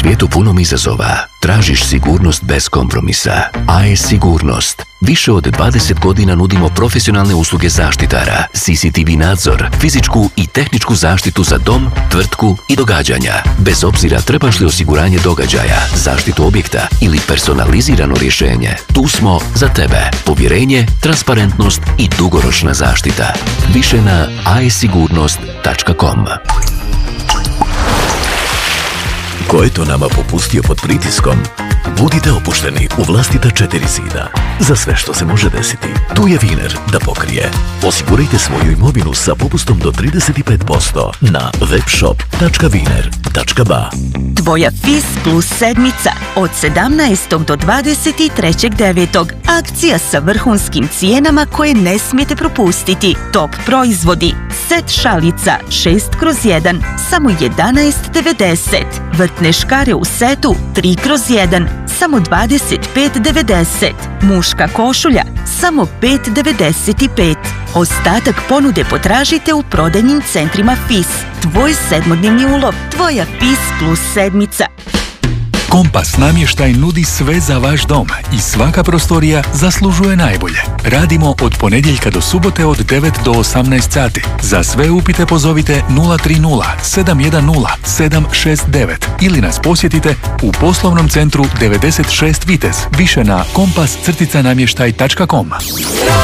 svijetu punom izazova, tražiš sigurnost bez kompromisa. AES Sigurnost. Više od 20 godina nudimo profesionalne usluge zaštitara, CCTV nadzor, fizičku i tehničku zaštitu za dom, tvrtku i događanja. Bez obzira trebaš li osiguranje događaja, zaštitu objekta ili personalizirano rješenje, tu smo za tebe. Povjerenje, transparentnost i dugoročna zaštita. Više na aesigurnost.com. Ko je to nama popustio pod pritiskom? Budite opušteni u vlastita 4 zida. Za sve što se može desiti, tu je Wiener da pokrije. Osigurajte svoju imovinu sa popustom do 35% na webshop.wiener.ba. Tvoja FIS plus sedmica od 17. do 23.9. Akcija sa vrhunskim cijenama koje ne smijete propustiti. Top proizvodi. Set šalica 6/1 samo 11,90. Vrtne škare u setu 3/1 samo 25,90. Muška košulja samo 5,95. Ostatak ponude potražite u prodajnim centrima FIS. Tvoj sedmodnevni ulov, tvoja FIS plus sedmica. Kompas namještaj nudi sve za vaš dom i svaka prostorija zaslužuje najbolje. Radimo od ponedjeljka do subote od 9 do 18 sati. Za sve upite pozovite 030 710 769 ili nas posjetite u poslovnom centru 96 Vitez. Više na kompas-namještaj.com.